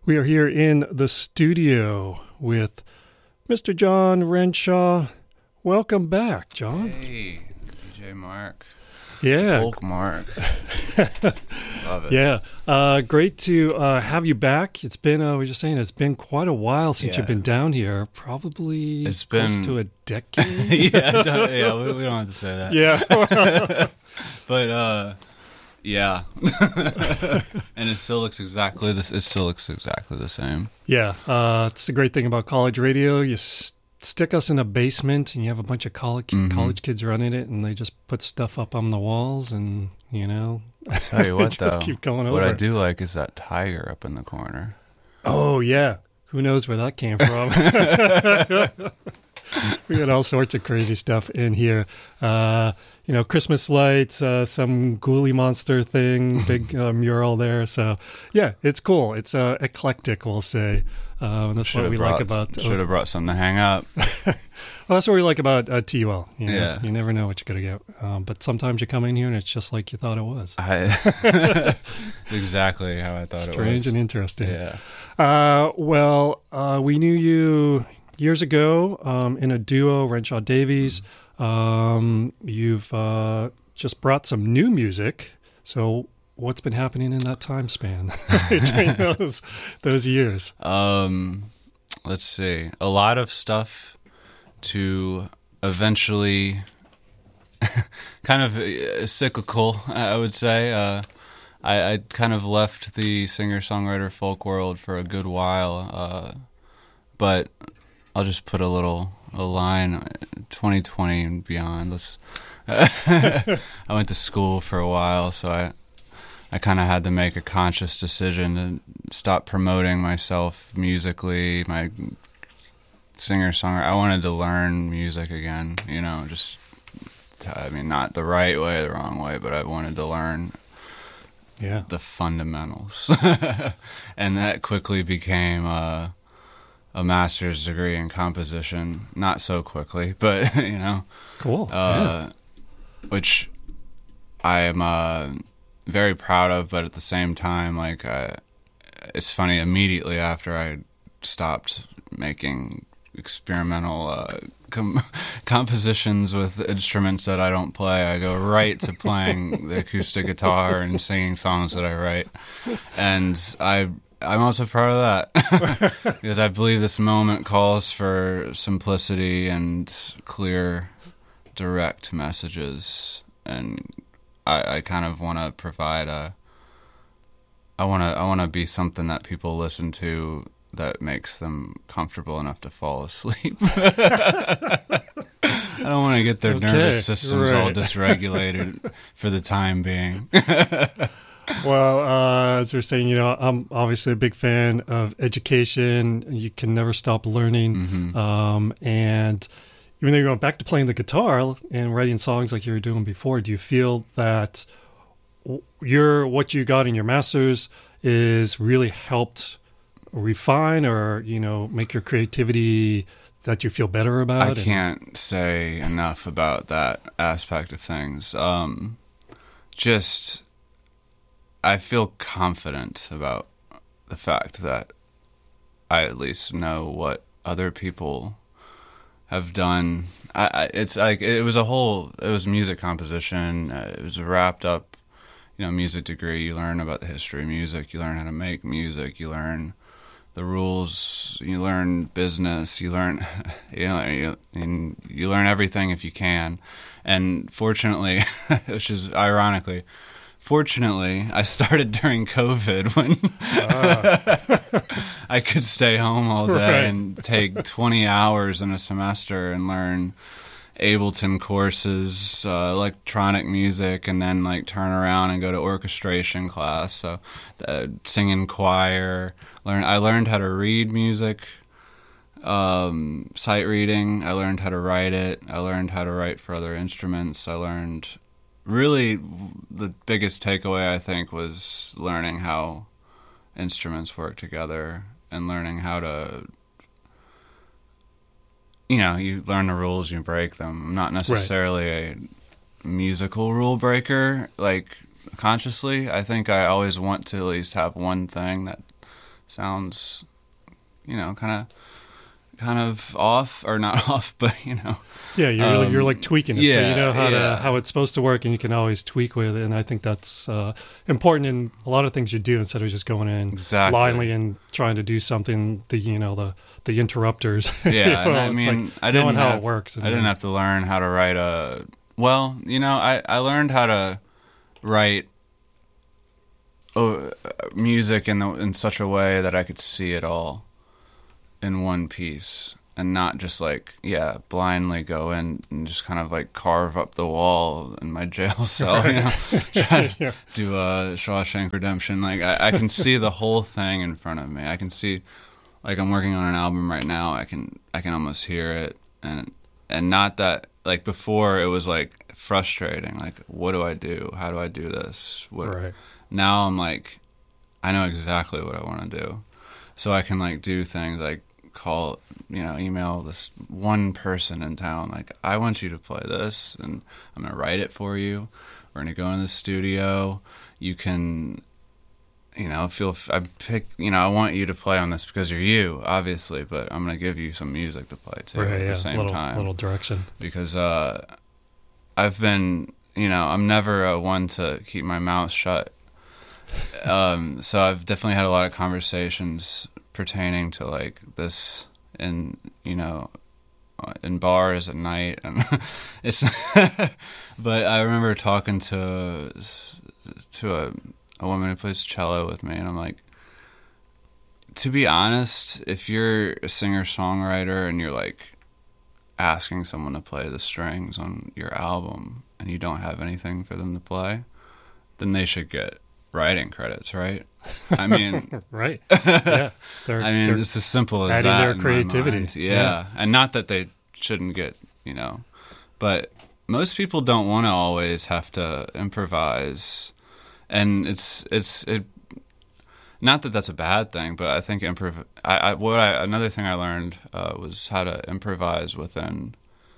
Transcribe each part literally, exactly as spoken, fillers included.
We are here in the studio with Mister John Renshaw. Welcome back, John. Hey, D J Mark. Yeah. Folk Mark. Love it. Yeah. Uh, great to uh, have you back. It's been, uh, we were just saying, it's been quite a while since Yeah. you've been down here. Probably It's close been- to a decade. yeah, don't- yeah, we, we don't have to say that. Yeah. But, uh, yeah. And it still looks exactly this. It still looks exactly the same. Yeah. Uh, it's the great thing about college radio. You s- stick us in a basement and you have a bunch of college, Mhm. college kids running it, and they just put stuff up on the walls and, you know, I'll tell you what, just though. keep going What over. I do like is that tiger up in the corner. Oh, yeah. Who knows where that came from? We had all sorts of crazy stuff in here. Uh, you know, Christmas lights, uh, some ghoulie monster thing, big uh, mural there. So, yeah, it's cool. It's uh, eclectic, we'll say. Uh, and that's what Should've we brought, like about... Should have brought something to hang up. Well, that's what we like about uh, T U L. You know? Yeah. You never know what you're going to get. Um, but sometimes you come in here and it's just like you thought it was. I, exactly how I thought it was. Strange and interesting. Yeah. Uh, well, uh, we knew you years ago um, in a duo, Renshaw Davies. Um, you've uh, just brought some new music. So what's been happening in that time span between those those years? Um, let's see. A lot of stuff to eventually kind of uh, cyclical, I would say. Uh, I, I kind of left the singer-songwriter folk world for a good while, uh, but I'll just put a little a line, twenty twenty and beyond. Let's. I went to school for a while, so I I kind of had to make a conscious decision to stop promoting myself musically, my singer-songwriter. I wanted to learn music again, you know, just, I mean, not the right way, the wrong way, but I wanted to learn Yeah. the fundamentals. And that quickly became a, a master's degree in composition. Not so quickly, but, you know, Cool. uh, which I am uh, very proud of, but at the same time, like, uh, it's funny, immediately after I stopped making experimental uh, com- compositions with instruments that I don't play, I go right to playing the acoustic guitar and singing songs that I write. And I, I'm also proud of that because I believe this moment calls for simplicity and clear, direct messages. And I, I kind of want to provide a, I want to I want to be something that people listen to that makes them comfortable enough to fall asleep. I don't want to get their Okay, nervous systems all right. dysregulated for the time being. Well, uh, as we're saying, you know, I'm obviously a big fan of education. You can never stop learning. Mhm. Um, and even though you're going back to playing the guitar and writing songs like you were doing before, do you feel that w- your what you got in your master's is really helped refine or, you know, make your creativity that you feel better about? I And- can't say enough about that aspect of things. Um, just, I feel confident about the fact that I at least know what other people have done. I, I it's like it was a whole. It was music composition. Uh, it was a wrapped up, you know, music degree. You learn about the history of music. You learn how to make music. You learn the rules. You learn business. You learn, you know, you, and you learn everything if you can. And fortunately, which is ironically, fortunately, I started during COVID when I could stay home all day Right. and take twenty hours in a semester and learn Ableton courses, uh, electronic music, and then like turn around and go to orchestration class. So, uh, sing in choir. Learn. I learned how to read music, um, sight reading. I learned how to write it. I learned how to write for other instruments. I learned. Really, the biggest takeaway I think was learning how instruments work together and learning how to. You know, you learn the rules, you break them. I'm not necessarily a musical rule breaker, like consciously. I think I always want to at least have one thing that sounds, you know, kind of kind of off, or not off, but you know. Yeah, you're um, like, you're like tweaking it, yeah, so you know how yeah. to how it's supposed to work, and you can always tweak with it. And I think that's uh, important in a lot of things you do, instead of just going in Exactly. blindly and trying to do something. The you know the the interrupters. Yeah, you know, and I it's mean, like I didn't knowing how have, it works. I didn't have to learn how to write a. Well, you know, I I learned how to write oh, music in the in such a way that I could see it all in one piece, and not just like, yeah, blindly go in and just kind of like carve up the wall in my jail cell, you know, try to Yeah. do a Shawshank Redemption. Like I, I can see the whole thing in front of me. I can see, like I'm working on an album right now. I can I can almost hear it, and and not that like before it was like frustrating. Like, what do I do? How do I do this? What, Right. Now I'm like, I know exactly what I want to do, so I can like do things like call, you know, email this one person in town, like, I want you to play this, and I'm gonna write it for you. We're gonna go in the studio. You can, you know, feel I pick, you know, I want you to play on this because you're you, obviously, but I'm gonna give you some music to play too Right, at yeah, the same little, time, little direction. because uh, I've been, you know, I'm never a one to keep my mouth shut. Um, so I've definitely had a lot of conversations pertaining to like this, in you know, in bars at night, and it's. But I remember talking to to a a woman who plays cello with me, and I'm like, to be honest, if you're a singer songwriter and you're like asking someone to play the strings on your album and you don't have anything for them to play, then they should get writing credits, right? I mean, right? Yeah, they're, I mean, they're it's as simple as adding that. their in my creativity. mind. Yeah. Yeah. And not that they shouldn't get, you know, but most people don't want to always have to improvise, and it's it's it. Not that that's a bad thing, but I think improv. I, I what I another thing I learned uh, was how to improvise within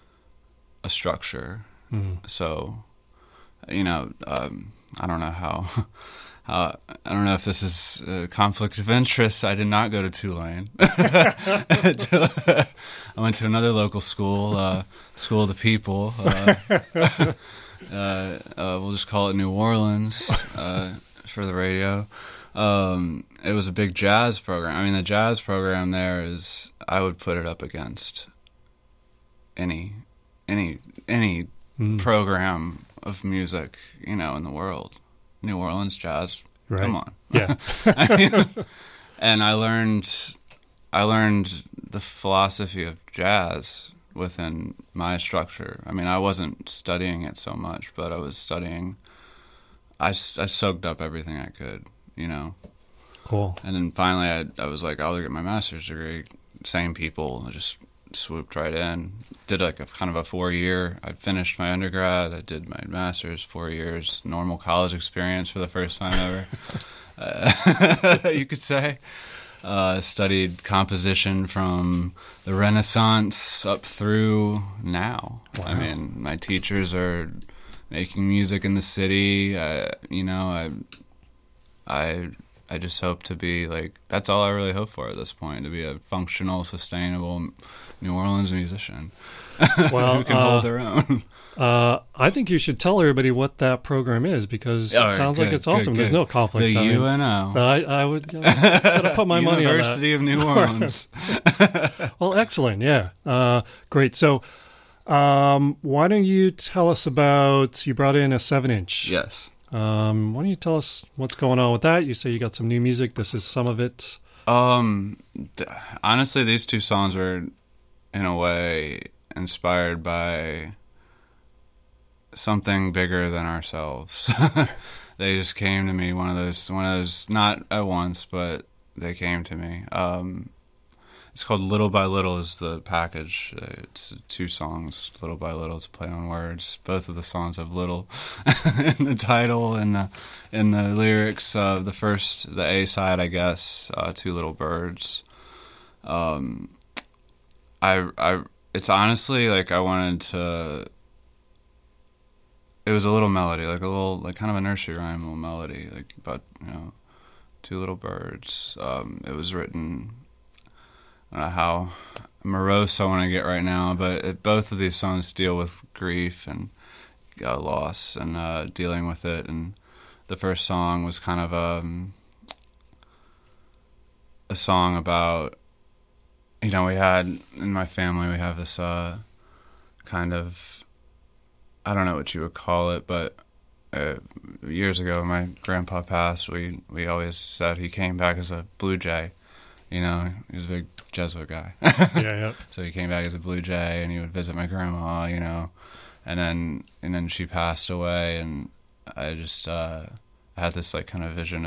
a structure. Mm. So, you know, um, I don't know how. Uh, I don't know if this is a conflict of interest. I did not go to Tulane. I went to another local school, uh, School of the People. Uh, uh, uh, we'll just call it New Orleans uh, for the radio. Um, it was a big jazz program. I mean, the jazz program there is, I would put it up against any any any Mm. program of music, you know, in the world. New Orleans jazz, Right. come on. Yeah. I mean, and I learned, I learned the philosophy of jazz within my structure. I mean, I wasn't studying it so much, but I was studying. I, I soaked up everything I could, you know. Cool. And then finally, I I was like, I'll get my master's degree. Same people, I just swooped right in. Did like a kind of a four year. I finished my undergrad. I did my master's, four years, normal college experience for the first time ever. uh, you could say. Uh, studied composition from the Renaissance up through now. Wow. I mean, my teachers are making music in the city. Uh, you know, I, I, I just hope to be like. That's all I really hope for at this point: to be a functional, sustainable New Orleans musician Well, who can uh, hold their own. Uh, I think you should tell everybody what that program is, because All it right, sounds like good, it's awesome. good, There's good. no conflict. The I mean, U N O. I, I would I was gonna put my money on that. University of New Orleans. Well, excellent. Yeah. Uh, great. So, um, why don't you tell us about, you brought in a seven inch. Yes. Um, why don't you tell us what's going on with that? You say you got some new music. This is some of it. Um, th- honestly, these two songs were, in a way, inspired by something bigger than ourselves. They just came to me. One of those, one of those, not at once, but they came to me. Um, it's called Little by Little is the package. Uh, It's two songs, Little by Little. It's a play on words. Both of the songs have little in the title and the in the lyrics. Uh, the first, the A side, I guess, uh, Two Little Birds. Um, I, I, it's honestly like I wanted to. It was a little melody, like a little, like kind of a nursery rhyme, little melody, like about, you know, Two Little Birds. Um, it was written. I don't know how morose I want to get right now, but it, both of these songs deal with grief and uh, loss and uh, dealing with it. And the first song was kind of um, a song about, you know, we had, in my family, we have this uh, kind of, I don't know what you would call it, but uh, years ago when my grandpa passed, we, we always said he came back as a blue jay. You know, he was a big Jesuit guy. Yeah, yeah. So he came back as a blue jay, and he would visit my grandma, you know. And then and then she passed away, and I just uh, I had this, like, kind of vision